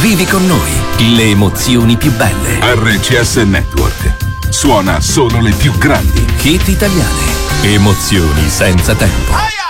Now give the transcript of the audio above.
Vivi con noi le emozioni più belle. RCS Network. Suona solo le più grandi hit italiane. Emozioni senza tempo.